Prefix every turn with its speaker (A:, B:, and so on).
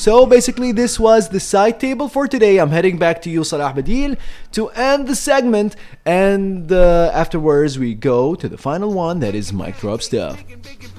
A: So basically, this was the side table for today. I'm heading back to you, Salah Badil, to end the segment, and afterwards we go to the final one, that is mic drop stuff.